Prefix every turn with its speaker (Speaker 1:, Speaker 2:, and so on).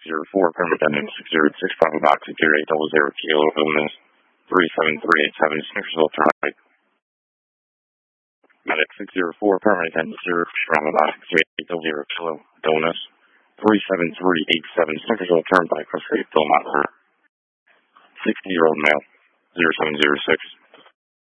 Speaker 1: 604, permit attendant 606, Bravo Box 0800 Kilo, illness 37387, Snickersville Turnpike. Medic 604, permit attendant 0, Bravo Box 0800 Kilo, illness 37387, Snickersville Turnpike, Prescott, Philmont. 60-year-old male, 0706.